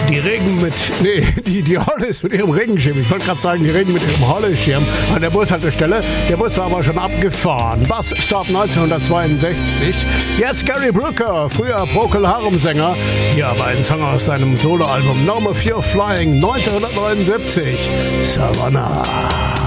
Die Hollis mit ihrem Regenschirm. Ich wollte gerade sagen, die Regen mit ihrem Hollis-Schirm an der Bushaltestelle. Der Bus war aber schon abgefahren. Busstop 1962. Jetzt Gary Brooker, früher Procol Harum-Sänger. Hier aber ein Song aus seinem Soloalbum No More Fear of Flying 1979. Savannah.